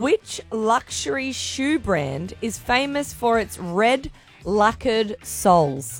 Which luxury shoe brand is famous for its red lacquered soles?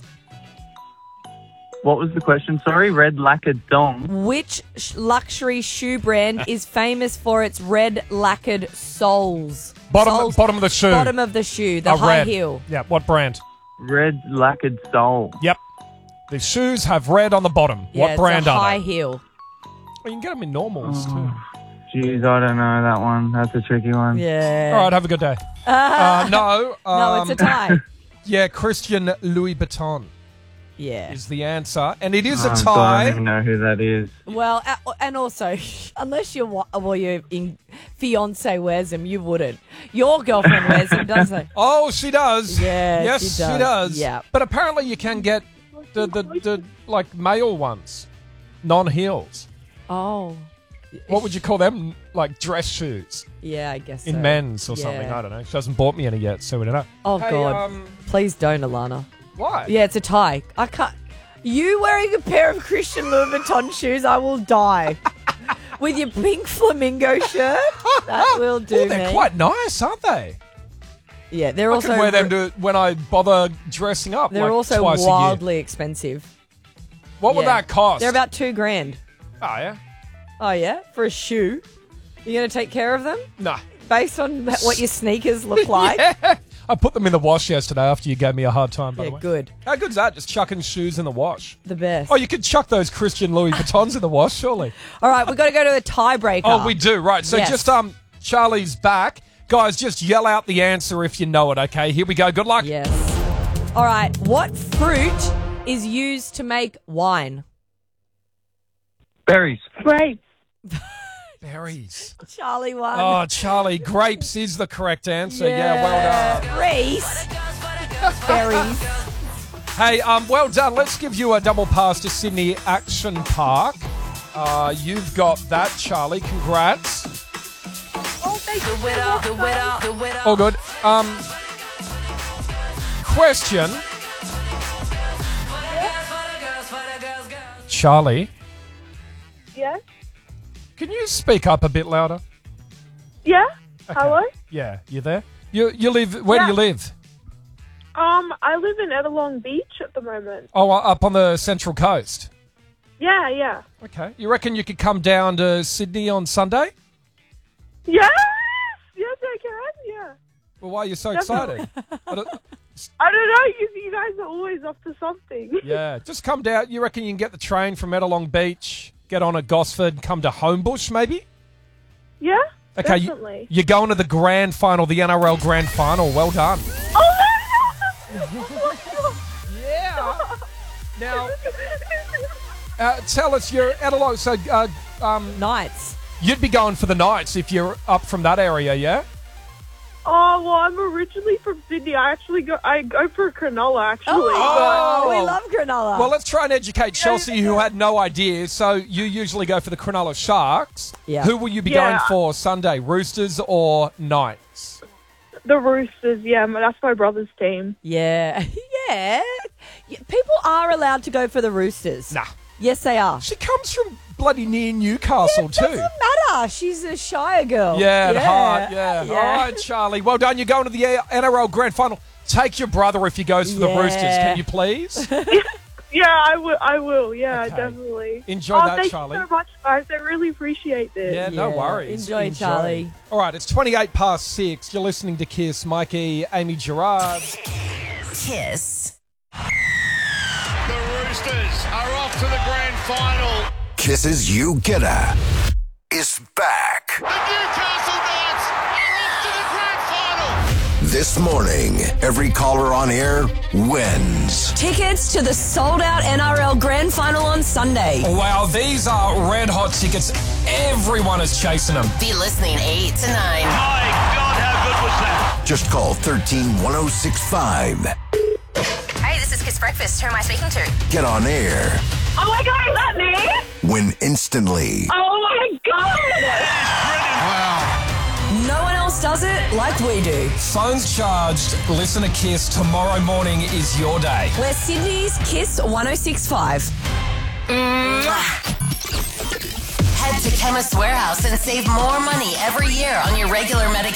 What was the question? Sorry, red lacquered dong. Which luxury shoe brand is famous for its red lacquered soles? Soles. Bottom of the shoe. Bottom of the shoe, the high red. heel. Yeah, what brand? Red lacquered sole. Yep. The shoes have red on the bottom. Yeah, What brand it's a are high they? heel. Well, you can get them in normals too. Jeez, I don't know that one. That's a tricky one. Yeah. All right, have a good day. No. No, it's a tie. Yeah, Christian Louis Vuitton Yeah. is the answer. And it is a Oh, God, I tie. don't even know who that is. Well, and also, unless your fiance wears them, you wouldn't. Your girlfriend wears them, doesn't she? Oh, she does. Yeah, yes, she she does. does. Yeah. But apparently you can get the like male ones, non-heels. Oh. What would you call them? Like dress shoes Yeah, I guess so. in men's or Yeah. something. I don't know. She hasn't bought me any yet, so we don't know. Oh, Hey, God. Please don't, Alana. Why? Yeah, it's a tie. I can't. You wearing a pair of Christian Louis Vuitton shoes, I will die. With your pink flamingo shirt, that will do Oh, they're me. quite nice, aren't they? Yeah, they're I also can wear them to when I bother dressing up. they're like also twice a year. wildly expensive. What would Yeah. that cost? They're about $2,000. Oh yeah. Oh yeah, for a shoe. You gonna take care of them Nah. based on what your sneakers look like? Yeah. I put them in the wash yesterday after you gave me a hard time. By the way. Good. How good's that? Just chucking shoes in the wash. The best. Oh, you could chuck those Christian Louis Vuittons in the wash, surely. All right, we've got to go to the tiebreaker. Oh, we do, right. So Yes. just Charlie's back. Guys, just yell out the answer if you know it, okay? Here we go. Good luck. Yes. All right, what fruit is used to make wine? Berries. Great. Berries. Charlie won. Oh, Charlie, grapes is the correct answer. Yeah, well done. Reese. Berries. Hey, well done. Let's give you a double pass to Sydney Action Park. You've got that, Charlie. Congrats. All good. Question. Charlie, Yeah? can you speak up a bit louder? Yeah? Okay. Hello? Yeah, you there? You live? Where do Yeah. you live? I live in Ettalong Beach at the moment. Oh, up on the Central Coast. Yeah, yeah. Okay. You reckon you could come down to Sydney on Sunday? Yes! Yes, I can, yeah. Well, why are you so Definitely. excited? I don't know, you guys are always up to something. Yeah, just come down. You reckon you can get the train from Ettalong Beach, get on at Gosford, come to Homebush, maybe? Yeah? Okay, Definitely. you're going to the grand final, the NRL grand final. Well done. Oh, Yeah. Now, tell us, you're Ettalong, so Knights. you'd be going for the Knights if you're up from that area, yeah? Oh, well, I'm originally from Sydney. I go for Cronulla, actually. Oh, we love granola. Well, let's try and educate Chelsea, who had no idea. So you usually go for the Cronulla Sharks. Yeah. Who will you be Yeah. going for Sunday, Roosters or Knights? The Roosters, yeah, that's my brother's team. yeah. Yeah. People are allowed to go for the Roosters. Nah. Yes, they are. She comes from bloody near Newcastle too. Doesn't matter. She's a Shire girl. Yeah, at heart, yeah. Yeah. All right, Charlie. Well done. You're going to the NRL grand final. Take your brother if he goes for the Yeah. Roosters. Can you please? Yeah, I will. Yeah, Okay. definitely. Enjoy that, thank Charlie. you so much, guys. I really appreciate this. Yeah, no worries. Enjoy, Charlie. All right, it's 6:28. You're listening to Kiss. Mikey, Amy Gerard. Kiss. The Roosters are off to the grand final. Kisses You Getter is back. The Newcastle Knights are off to the grand final. This morning, every caller on air wins. Tickets to the sold-out NRL Grand Final on Sunday. Wow, these are red hot tickets. Everyone is chasing them. Be listening 8 to 9. My God, how good was that? Just call 131065. Hey, this is Kiss Breakfast. Who am I speaking to? Get on air. Oh my God, is that me? Win instantly. Oh my God! No one else does it like we do. Phones charged. Listen to Kiss. Tomorrow morning is your day. We're Sydney's Kiss 1065. Head to Chemist Warehouse and save more money every year on your regular medication.